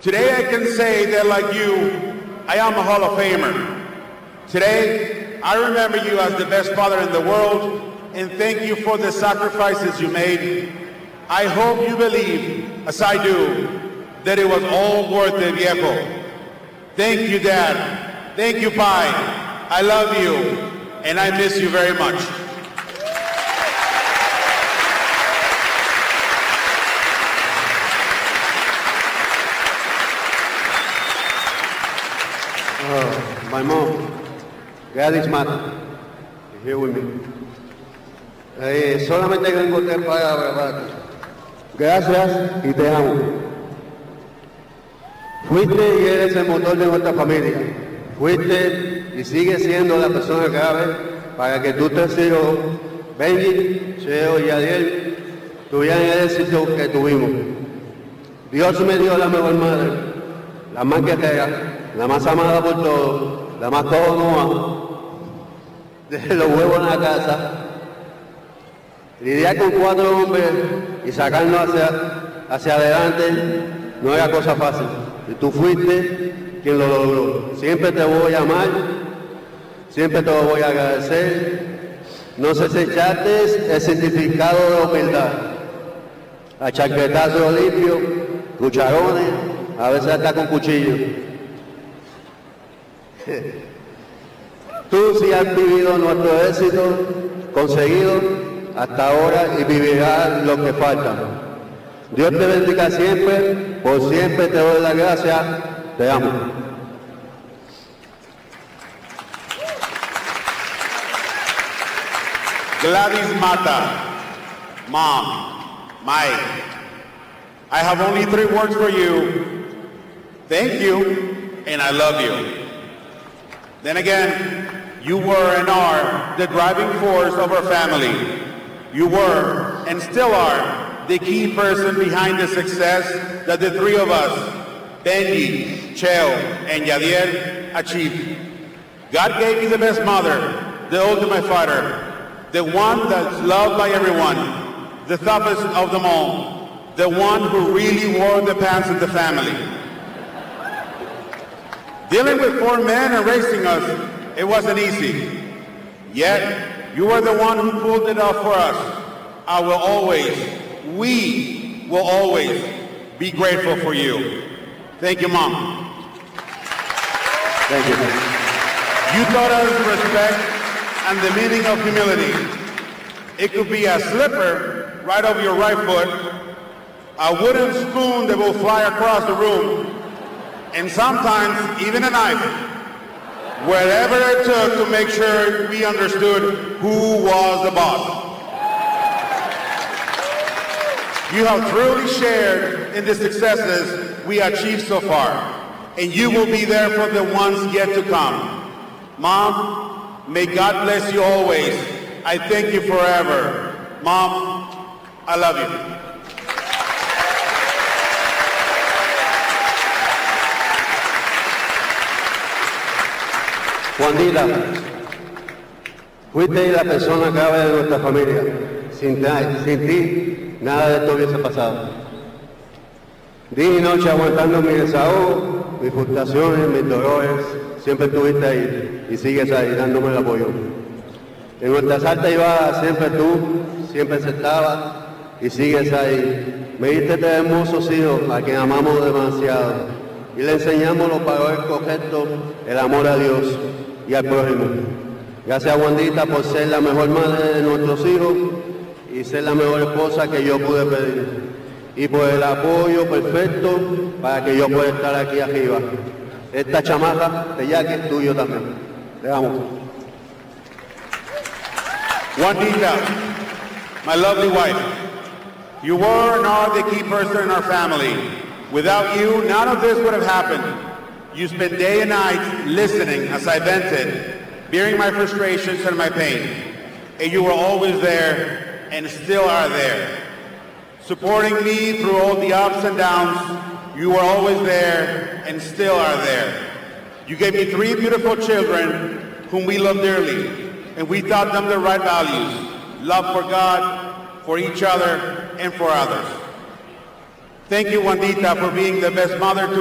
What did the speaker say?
Today I can say that like you, I am a Hall of Famer. Today, I remember you as the best father in the world, and thank you for the sacrifices you made. I hope you believe, as I do, that it was all worth it, viejo. Thank you, Dad. Thank you, Pai. I love you, and I miss you very much. My mom, Gladys Mata, is here with me. Solamente vengo para grabarte. Gracias y te amo. Fuiste y eres el motor de nuestra familia. Fuiste y sigues siendo la persona clave para que tus tres hijos, Benji, Cheo y Ariel, tuvieran el éxito que tuvimos. Dios me dio la mejor madre, la más guerrera, la más amada por todos, la más todonoa, de los huevos en la casa. Lidiar con 4 hombres y sacarnos hacia adelante no era cosa fácil. Y tú fuiste quien lo logró. Siempre te voy a amar, siempre te lo voy a agradecer. No sé si echaste el certificado de humildad, a chaquetazos limpios, cucharones, a veces hasta con cuchillo. Tú sí has vivido nuestro éxito conseguido hasta ahora y vivirás lo que falta. Dios te bendiga siempre, por siempre te doy las gracias, te amo. Gladys Mata, Mom, Mike, I have only 3 words for you. Thank you, and I love you. Then again, you were and are the driving force of our family. You were and still are the key person behind the success that the 3 of us, Benji, Cheo, and Yadier, achieved. God gave you the best mother, the ultimate fighter, the one that's loved by everyone, the toughest of them all, the one who really wore the pants of the family. Dealing with 4 men and raising us, it wasn't easy. Yet, you were the one who pulled it off for us. We will always be grateful for you. Thank you, Mom. Thank you. You taught us respect and the meaning of humility. It could be a slipper right over your right foot, a wooden spoon that will fly across the room, and sometimes even a knife, wherever it took to make sure we understood who was the boss. You have truly shared in the successes we achieved so far, and you will be there for the ones yet to come. Mom, may God bless you always. I thank you forever. Mom, I love you. Juanita, fuiste la persona clave de nuestra familia. Sin ti, nada de esto hubiese pasado. Día y noche aguantando mi desahogo, mis frustraciones, mis dolores, siempre estuviste ahí y sigues ahí dándome el apoyo. En nuestras altas y bajas siempre tú, siempre estabas y sigues ahí. Me diste 3 hermosos hijos a quien amamos demasiado y le enseñamos los valores correctos, el amor a Dios y al prójimo. Gracias, Juanita, por ser la mejor madre de nuestros hijos y ser la mejor esposa que yo pude pedir. Y por el apoyo perfecto para que yo pueda estar aquí arriba. Esta chamaca de Jackie es tuyo también. Te amo. Juanita, my lovely wife, you were and are the key person in our family. Without you, none of this would have happened. You spent day and night listening as I vented, bearing my frustrations and my pain. And you were always there and still are there. Supporting me through all the ups and downs, you were always there and still are there. You gave me 3 beautiful children whom we love dearly, and we taught them the right values, love for God, for each other, and for others. Thank you, Juanita, for being the best mother to